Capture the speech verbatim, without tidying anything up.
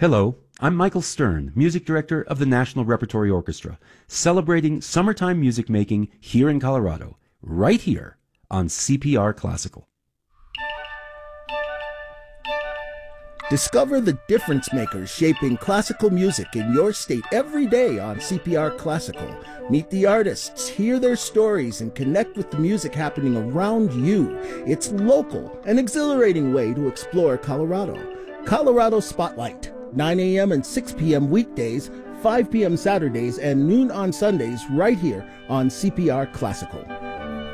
Hello, I'm Michael Stern, Music Director of the National Repertory Orchestra, celebrating summertime music making here in Colorado, right here on C P R Classical. Discover the difference makers shaping classical music in your state every day on C P R Classical. Meet the artists, hear their stories, and connect with the music happening around you. It's local, an exhilarating way to explore Colorado. Colorado Spotlight, nine a.m. and six p.m. weekdays, five p.m. Saturdays, and noon on Sundays right here on C P R Classical.